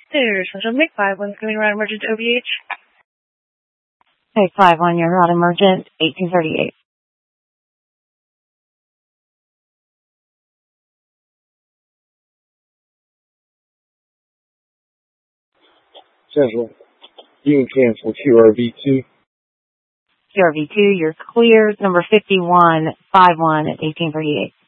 There's Central Make 5-1 coming around emergent OVH. Take 5-1, you're not emergent, 1838. Central, you can cancel QRV2. QRV2, you're clear, number 51, 5-1 at 1838.